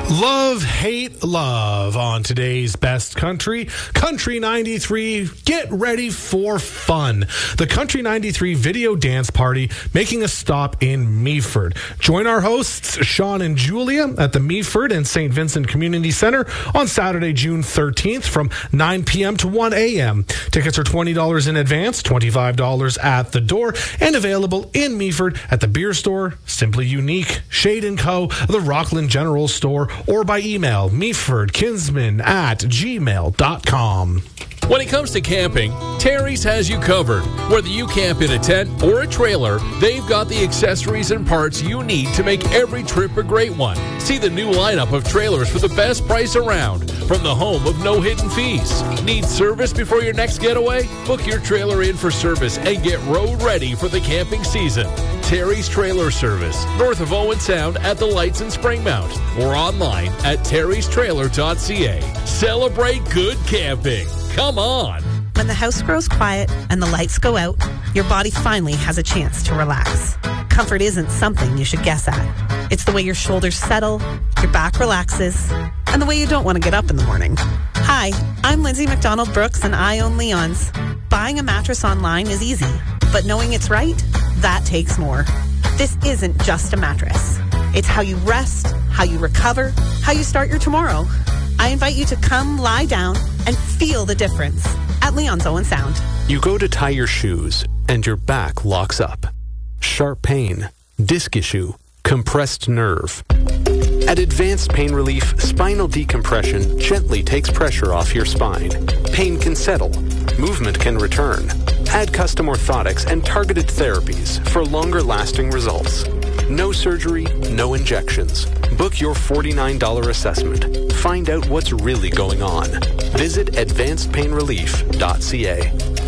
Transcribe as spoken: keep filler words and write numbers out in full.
Love, hate, love on today's Best Country. Country ninety-three, get ready for fun. The Country ninety-three Video Dance Party making a stop in Meaford. Join our hosts, Sean and Julia, at the Meaford and Saint Vincent Community Center on Saturday, June thirteenth from nine p.m. to one a.m. Tickets are twenty dollars in advance, twenty-five dollars at the door, and available in Meaford at the beer store, Simply Unique, Shade and Co., the Rockland General Store, or by email, meafordkinsman at gmail dot com. When it comes to camping, Terry's has you covered. Whether you camp in a tent or a trailer, they've got the accessories and parts you need to make every trip a great one. See the new lineup of trailers for the best price around, from the home of no hidden fees. Need service before your next getaway? Book your trailer in for service and get road ready for the camping season. Terry's Trailer Service, north of Owen Sound at the Lights in Springmount, or online at terrys trailer dot c a. Celebrate good camping. Come on. When the house grows quiet and the lights go out, your body finally has a chance to relax. Comfort isn't something you should guess at. It's the way your shoulders settle, your back relaxes, and the way you don't want to get up in the morning. Hi, I'm Lindsay McDonald Brooks, and I own Leon's. Buying a mattress online is easy, but knowing it's right, that takes more. This isn't just a mattress. It's how you rest, how you recover, how you start your tomorrow. I invite you to come lie down and feel the difference at Leon's Owen Sound. You go to tie your shoes and your back locks up. Sharp pain, disc issue, compressed nerve. At Advanced Pain Relief, spinal decompression gently takes pressure off your spine. Pain can settle. Movement can return. Add custom orthotics and targeted therapies for longer-lasting results. No surgery, no injections. Book your forty-nine dollars assessment. Find out what's really going on. Visit advanced pain relief dot c a.